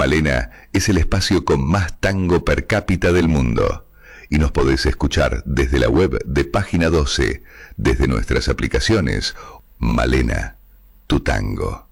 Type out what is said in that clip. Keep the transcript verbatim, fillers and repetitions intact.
Malena es el espacio con más tango per cápita del mundo. Y nos podés escuchar desde la web de Página doce, desde nuestras aplicaciones. Malena, tu tango.